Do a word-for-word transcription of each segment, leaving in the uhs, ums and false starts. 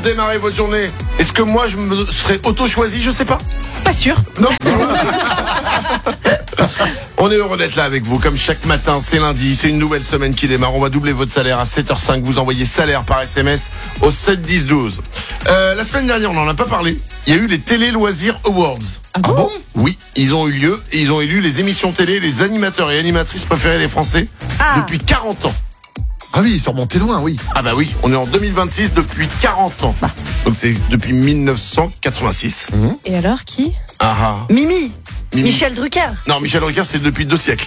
démarrer votre journée. Est-ce que moi je me serais auto-choisi? Je sais pas. Pas sûr. Non. On est heureux d'être là avec vous. Comme chaque matin, c'est lundi, c'est une nouvelle semaine qui démarre. On va doubler votre salaire à sept heures cinq. Vous envoyez salaire par S M S au sept dix douze. Euh, la semaine dernière, on n'en a pas parlé. Il y a eu les Télé Loisirs Awards. Ah bon, ah bon Oui, ils ont eu lieu et ils ont élu les émissions télé, les animateurs et animatrices préférés des Français Ah. depuis quarante ans. Ah oui, ils sont remontés loin, oui. Ah bah oui, on est en deux mille vingt-six depuis quarante ans. Donc c'est depuis mille neuf cent quatre-vingt-six. Mmh. Et alors, qui? Ah ah. Mimi. Mimi. Michel Drucker. Non, Michel Drucker, c'est depuis deux siècles.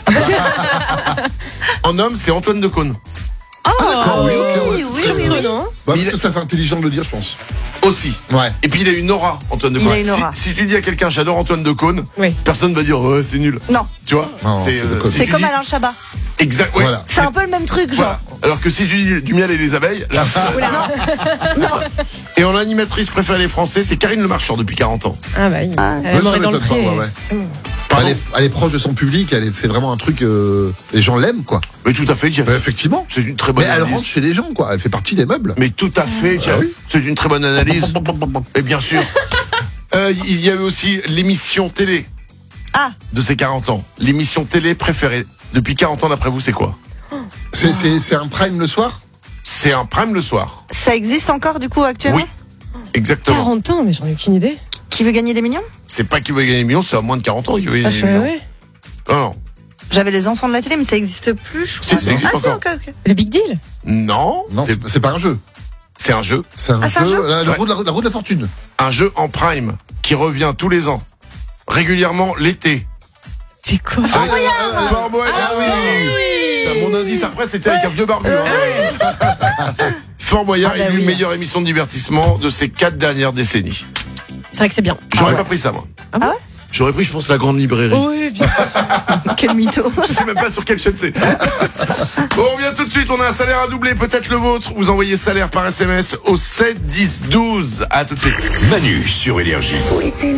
En homme, c'est Antoine Decaune. Oh, Ah d'accord, oui, ok, ouais, oui, c'est- oui, oui. surprenant. Bah, parce Il- que ça fait intelligent de le dire, je pense. Aussi. Ouais. Et puis il a une aura, Antoine Il Decaune. a une aura. Si, si tu dis à quelqu'un j'adore Antoine Decaune, Oui. personne va dire oh, c'est nul. Non, Tu vois Non, c'est Decaune. si c'est tu comme dis- Alain Chabat. Exact. Ouais. Voilà. C'est un peu le même truc, genre. Voilà. Alors que si tu dis du miel et des abeilles, là, c'est ça. Et en animatrice préférée des Français, c'est Karine Le Marchand depuis quarante ans. Ah bah, il Ah. elle Ouais, m'aurait ça dans le m'étonne pas, pré. ouais, ouais. C'est bon. Pardon Elle est, elle est proche de son public, elle est, c'est vraiment un truc, euh, les gens l'aiment, quoi. Mais tout à fait, Jeff. Bah, effectivement. C'est une très bonne Mais elle analyse. rentre chez les gens, quoi. Elle fait partie des meubles. Mais tout à fait, Jeff. Ah oui. C'est une très bonne analyse. Et bien sûr. Euh, il y avait aussi l'émission télé Ah, de ces quarante ans. L'émission télé préférée depuis quarante ans d'après vous, c'est quoi? C'est, c'est, c'est un prime le soir? C'est un prime le soir. ça existe encore du coup actuellement? Oui. Exactement. quarante ans, mais j'en ai aucune idée. Qui veut gagner des millions? C'est pas qu'il veut gagner des millions, c'est à moins de quarante ans qu'il veut Ah, gagner je des fais, millions. ouais. Non, non. J'avais les enfants de la télé, mais ça existe plus, je Si, crois. ça existe ah, encore. Si, ok, ok. Le Big Deal. Non, Non, c'est, c'est, c'est pas un jeu. c'est un jeu. C'est un Ah, c'est un jeu. jeu la, la Ouais. roue de la, la roue de la fortune. Un jeu en prime qui revient tous les ans. Régulièrement l'été. C'est quoi? Fort Boyard. Fort Boyard. Ah oui. Mon indice après c'était avec un vieux barbu. hein. Fort Boyard Ah bah élu oui. meilleure émission de divertissement de ces quatre dernières décennies. C'est vrai que c'est bien. J'aurais Ah ouais. pas pris ça moi. Ah bon? J'aurais pris je pense la grande librairie. Oui, bien. Quel mytho. Je sais même pas sur quelle chaîne c'est. Bon, on revient tout de suite, on a un salaire à doubler, peut-être le vôtre. Vous envoyez salaire par S M S au sept dix douze. À tout de suite. Manu sur Énergie. Oui, c'est